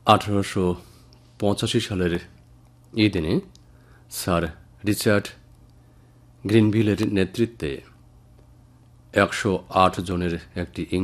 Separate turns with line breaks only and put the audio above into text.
1885 সালের এই দিনে স্যার রিচার্ড গ্রিনভিলের নেতৃত্বে 108 জনের একটি